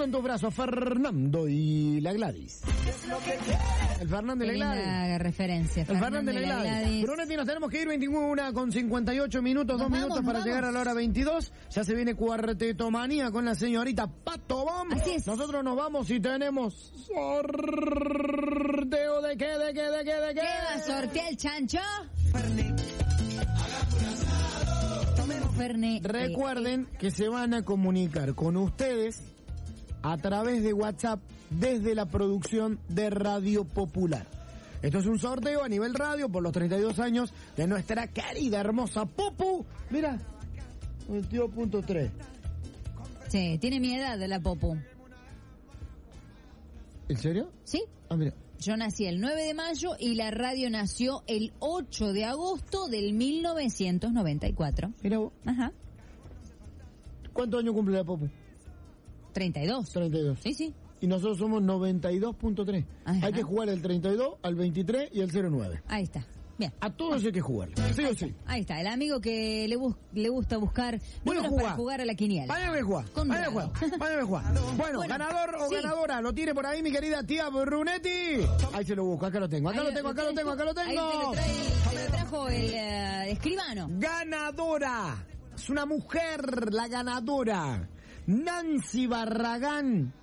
en tus brazos, Fernando y la Gladys. El Fernando y la Gladys. La referencia. El Fernando y la Gladys. Brunetti, nos tenemos que ir 21:58 minutos, 2 minutos para llegar a la hora 22. Ya se viene Cuarteto Manía con la señorita Pato Bomb. Así es. Nosotros nos vamos y tenemos sorteo de qué. ¿Qué va a sortear el chancho? Fernet. Recuerden que se van a comunicar con ustedes a través de WhatsApp desde la producción de Radio Popular. Esto es un sorteo a nivel radio por los 32 años de nuestra querida, hermosa Popu. Mira, 22.3. Sí, tiene mi edad de la Popu. ¿En serio? ¿Sí? Ah, mira. Yo nací el 9 de mayo y la radio nació el 8 de agosto del 1994. Mira vos. Ajá. ¿Cuántos años cumple la Popu? 32. 32. Sí, sí. Y nosotros somos 92.3. Ajá. Hay que jugar el 32, al 23 y el 09. Ahí está. Bien. A todos hay que jugar. Sí o sí. Ahí está, el amigo que le gusta buscar Voy a números jugar. para jugar a la quiniela. Váyame a jugar. Con Váyame a grado. jugar. Váyame a jugar. Bueno, ganador o sí. ganadora. Lo tiene por ahí mi querida tía Brunetti. Ahí se lo busco. Acá lo tengo. Acá Ahí lo tengo. Acá lo tengo. Acá lo Ahí tengo. te lo trajo el escribano. Ganadora. Es una mujer la ganadora. Nancy Barragán.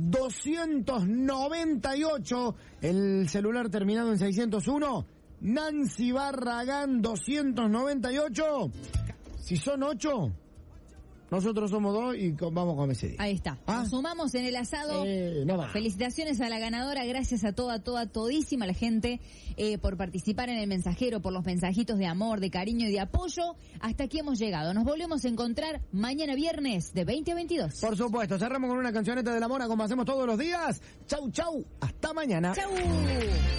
298. El celular terminado en 601. Nancy Barragán 298. Si son 8, nosotros somos 2 y vamos con ese día. Ahí está. Nos sumamos en el asado. No va. Felicitaciones a la ganadora, gracias a todísima la gente por participar en el mensajero, por los mensajitos de amor, de cariño y de apoyo. Hasta aquí hemos llegado. Nos volvemos a encontrar mañana viernes de 20 a 22. Por supuesto, cerramos con una cancioneta de la mona como hacemos todos los días. Chau, chau. Hasta mañana. Chau.